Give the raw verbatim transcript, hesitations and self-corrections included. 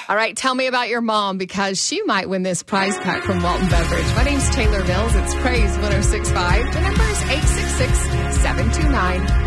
All right, tell me about your mom because she might win this prize pack from Walton Beverage. My name's Taylor Mills. It's Praise one oh six point five. The number is eight six six, seven two nine,